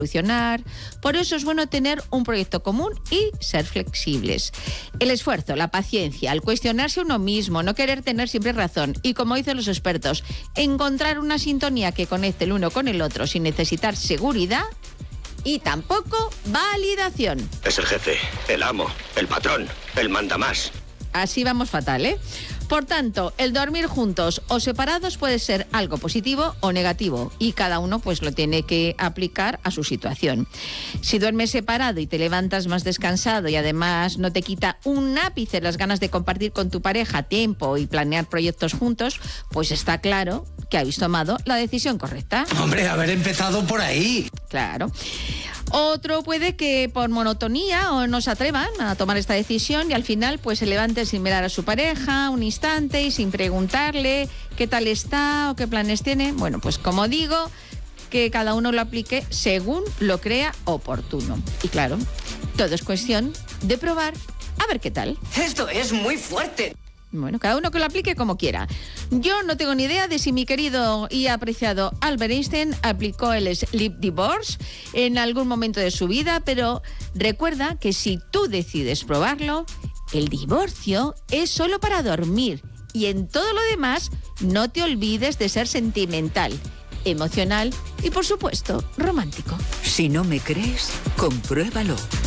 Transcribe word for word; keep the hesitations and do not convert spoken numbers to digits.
solucionar. Por eso es bueno tener un proyecto común y ser flexibles. El esfuerzo, la paciencia, el cuestionarse a uno mismo, no querer tener siempre razón y, como dicen los expertos, encontrar una sintonía que conecte el uno con el otro sin necesitar seguridad y tampoco validación. Es el jefe, el amo, el patrón, el mandamás. Así vamos fatal, ¿eh? Por tanto, el dormir juntos o separados puede ser algo positivo o negativo y cada uno pues lo tiene que aplicar a su situación. Si duermes separado y te levantas más descansado y además no te quita un ápice las ganas de compartir con tu pareja tiempo y planear proyectos juntos, pues está claro que habéis tomado la decisión correcta. Hombre, haber empezado por ahí. Claro. Otro puede que por monotonía o no se atrevan a tomar esta decisión y al final pues se levanten sin mirar a su pareja un instante y sin preguntarle qué tal está o qué planes tiene. Bueno, pues como digo, que cada uno lo aplique según lo crea oportuno. Y claro, todo es cuestión de probar a ver qué tal. Esto es muy fuerte. Bueno, cada uno que lo aplique como quiera. Yo no tengo ni idea de si mi querido y apreciado Albert Einstein aplicó el sleep divorce en algún momento de su vida, pero recuerda que si tú decides probarlo, el divorcio es solo para dormir y en todo lo demás no te olvides de ser sentimental, emocional y, por supuesto, romántico. Si no me crees, compruébalo.